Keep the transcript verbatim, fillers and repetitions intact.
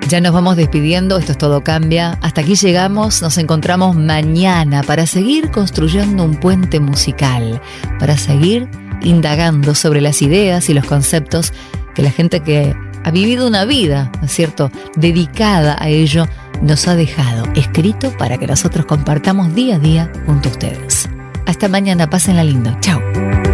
Ya nos vamos despidiendo, esto es Todo Cambia. Hasta aquí llegamos, nos encontramos mañana para seguir construyendo un puente musical, para seguir indagando sobre las ideas y los conceptos que la gente que ha vivido una vida, ¿no es cierto?, dedicada a ello, nos ha dejado escrito para que nosotros compartamos día a día junto a ustedes. Hasta mañana, pásenla lindo. Chao.